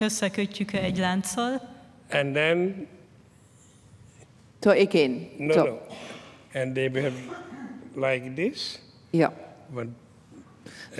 Összekötjük egy lánccal, and then So again. no, and they behave like this. Yeah. But